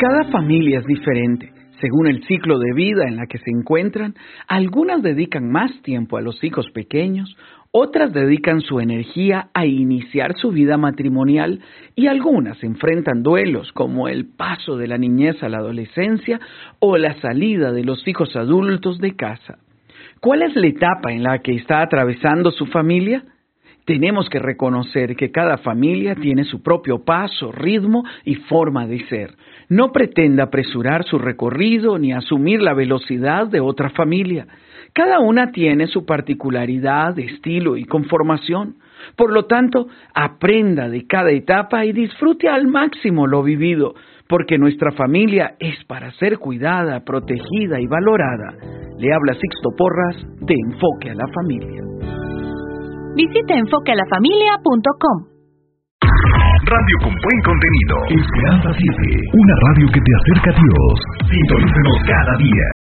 Cada familia es diferente. Según el ciclo de vida en la que se encuentran, algunas dedican más tiempo a los hijos pequeños, otras dedican su energía a iniciar su vida matrimonial y algunas enfrentan duelos como el paso de la niñez a la adolescencia o la salida de los hijos adultos de casa. ¿Cuál es la etapa en la que está atravesando su familia? Tenemos que reconocer que cada familia tiene su propio paso, ritmo y forma de ser. No pretenda apresurar su recorrido ni asumir la velocidad de otra familia. Cada una tiene su particularidad, estilo y conformación. Por lo tanto, aprenda de cada etapa y disfrute al máximo lo vivido, porque nuestra familia es para ser cuidada, protegida y valorada. Le habla Sixto Porras de Enfoque a la Familia. Visita enfoquealafamilia.com. Radio con buen contenido. Esperanza 7, una radio que te acerca a Dios. Sintonícenos cada día.